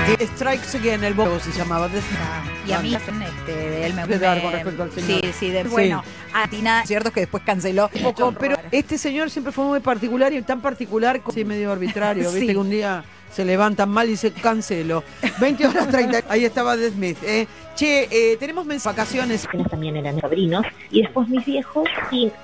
Strikes Again, el bobo se llamaba. Y a mí él me dar con respecto al señor. Sí, bueno, Atina, cierto que después canceló. Poco, pero este señor siempre fue muy particular y tan particular como sí, medio arbitrario. Sí. Viste que un día se levantan mal y se cancelo. 20:30, ahí estaba The Smith. Che, tenemos vacaciones. También eran sobrinos. Y después mis viejos, y